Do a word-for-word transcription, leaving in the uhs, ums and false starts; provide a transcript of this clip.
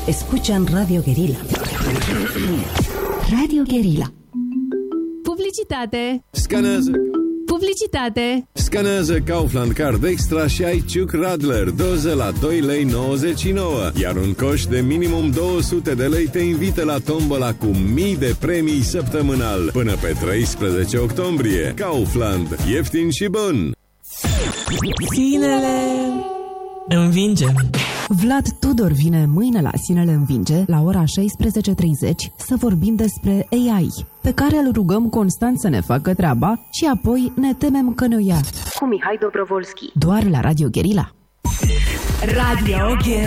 escuchan Radio Guerilla. Radio Guerilla. Publicitate. Scanează. Publicitate. Scanează Kaufland Card Extra și ai ciuc Radler, doză la doi lei nouăzeci și nouă. Iar un coș de minimum două sute de lei te invită la tombola cu mii de premii săptămânal. Până pe treisprezece octombrie. Kaufland. Ieftin și bun. Sinele învinge. Vlad Tudor vine mâine la Sinele Învinge, la ora șaisprezece treizeci, să vorbim despre A I, pe care îl rugăm constant să ne facă treaba și apoi ne temem că ne-o ia. Cu Mihai Dobrovolski. Doar la Radio Guerilla. Radio Guerilla.